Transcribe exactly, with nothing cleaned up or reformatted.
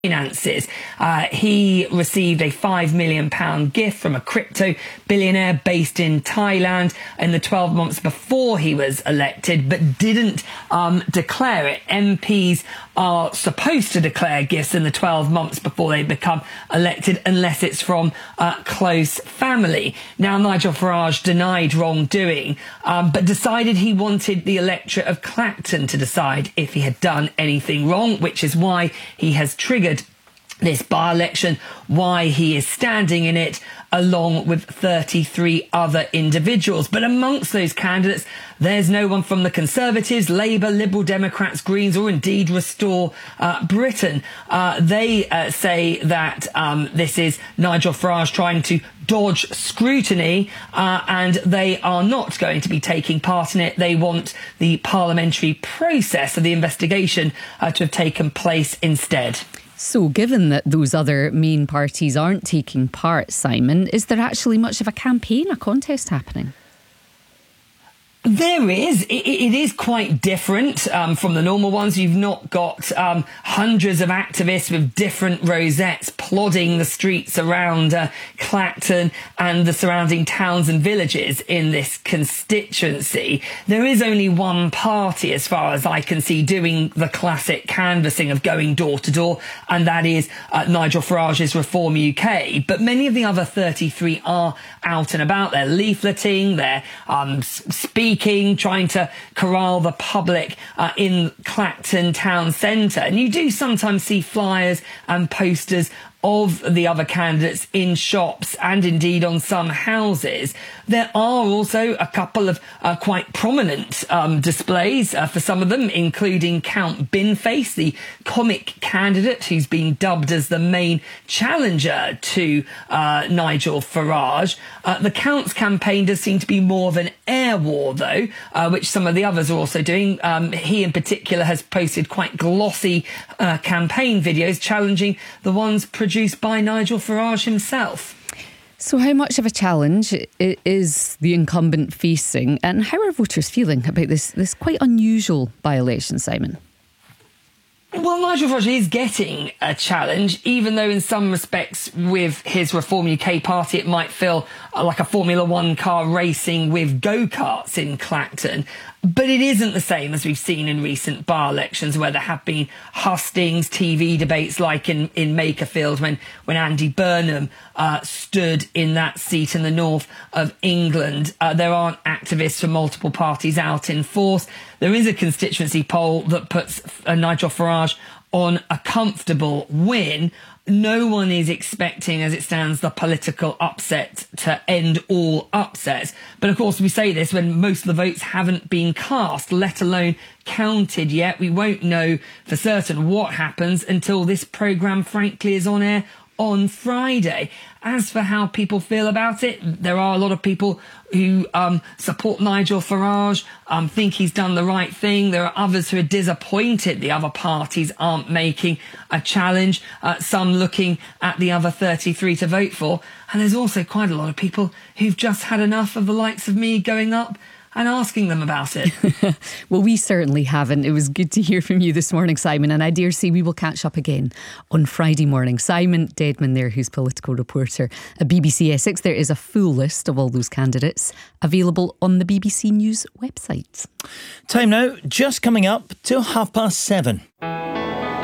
finances. Uh, he received a five million pounds gift from a crypto billionaire based in Thailand in the twelve months before he was elected, but didn't um, declare it. M Ps are supposed to declare gifts in the twelve months before they become elected, unless it's from uh, close family. Now, Nigel Farage denied wrongdoing, um, but decided he wanted the electorate of Clacton to decide if he had done anything wrong, which is why he has triggered this by-election, why he is standing in it along with thirty-three other individuals. But amongst those candidates, there's no one from the Conservatives, Labour, Liberal Democrats, Greens, or indeed Restore uh, Britain. Uh, they uh, say that um, this is Nigel Farage trying to dodge scrutiny, uh, and they are not going to be taking part in it. They want the parliamentary process of the investigation uh, to have taken place instead. So given that those other main parties aren't taking part, Simon, is there actually much of a campaign, a contest happening? There is. It, it is quite different um, from the normal ones. You've not got um, hundreds of activists with different rosettes plodding the streets around uh, Clacton and the surrounding towns and villages in this constituency. There is only one party, as far as I can see, doing the classic canvassing of going door to door, and that is uh, Nigel Farage's Reform U K. But many of the other thirty-three are out and about. They're leafleting, they're um, speaking, Speaking, trying to corral the public uh, in Clacton town centre. And you do sometimes see flyers and posters of the other candidates in shops and indeed on some houses. There are also a couple of uh, quite prominent um, displays uh, for some of them, including Count Binface, the comic candidate who's been dubbed as the main challenger to uh, Nigel Farage. Uh, the Count's campaign does seem to be more of an air war, though, uh, which some of the others are also doing. Um, he in particular has posted quite glossy uh, campaign videos challenging the ones produced produced by Nigel Farage himself. So how much of a challenge is the incumbent facing, and how are voters feeling about this, this quite unusual by-election, Simon? Well, Nigel Farage is getting a challenge, even though in some respects with his Reform U K party it might feel like a Formula One car racing with go-karts in Clacton. But it isn't the same as we've seen in recent by-elections, where there have been hustings, T V debates like in, in Makerfield when, when Andy Burnham uh, stood in that seat in the north of England. Uh, there aren't activists from multiple parties out in force. There is a constituency poll that puts uh, Nigel Farage on a comfortable win. No one is expecting, as it stands, the political upset to end all upsets. But of course, we say this when most of the votes haven't been cast, let alone counted yet. We won't know for certain what happens until this programme, frankly, is on air on Friday. As for how people feel about it, there are a lot of people who um, support Nigel Farage, um, think he's done the right thing. There are others who are disappointed the other parties aren't making a challenge, uh, some looking at the other thirty-three to vote for. And there's also quite a lot of people who've just had enough of the likes of me going up and asking them about it. Well, we certainly haven't. It was good to hear from you this morning, Simon, and I dare say we will catch up again on Friday morning. Simon Dedman there, who's political reporter at B B C Essex. There is a full list of all those candidates available on the B B C News website. Time now, just coming up to half past seven.